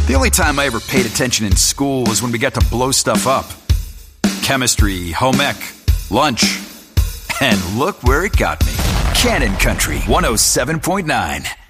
The only time I ever paid attention in school was when we got to blow stuff up. Chemistry, home ec, lunch. And look where it got me. Cannon Country 107.9.